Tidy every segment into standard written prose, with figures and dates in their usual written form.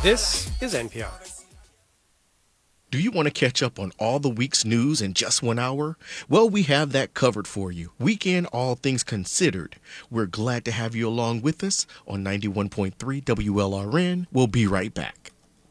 This is NPR. Do you want to catch up on all the week's news in just 1 hour? Well, we have that covered for you. Weekend All Things Considered. We're glad to have you along with us on 91.3 WLRN. We'll be right back.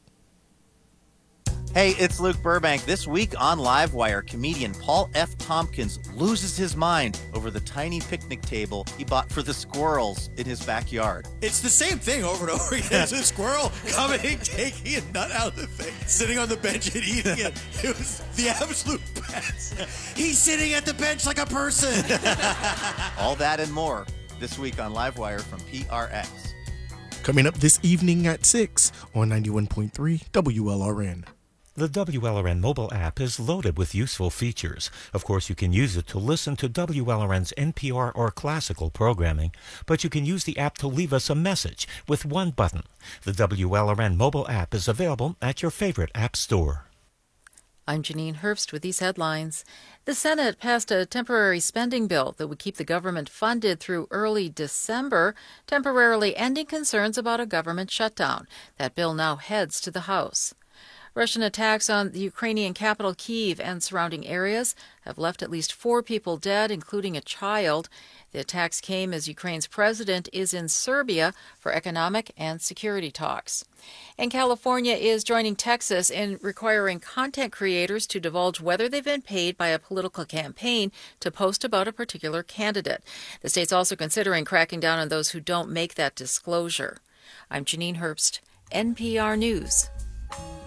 Hey, it's Luke Burbank. This week on Livewire, comedian Paul F. Tompkins loses his mind over the tiny picnic table he bought for the squirrels in his backyard. It's the same thing over and over again. It's a squirrel coming, taking a nut out of the thing, sitting on the bench and eating it. It was the absolute best. He's sitting at the bench like a person. All that and more this week on Livewire from PRX. Coming up this evening at 6 on 91.3 WLRN. The WLRN mobile app is loaded with useful features. Of course, you can use it to listen to WLRN's NPR or classical programming, but you can use the app to leave us a message with one button. The WLRN mobile app is available at your favorite app store. I'm Janine Herbst with these headlines. The Senate passed a temporary spending bill that would keep the government funded through early December, temporarily ending concerns about a government shutdown. That bill now heads to the House. Russian attacks on the Ukrainian capital Kyiv and surrounding areas have left at least 4 people dead, including a child. The attacks came as Ukraine's president is in Serbia for economic and security talks. And California is joining Texas in requiring content creators to divulge whether they've been paid by a political campaign to post about a particular candidate. The state's also considering cracking down on those who don't make that disclosure. I'm Janine Herbst, NPR News.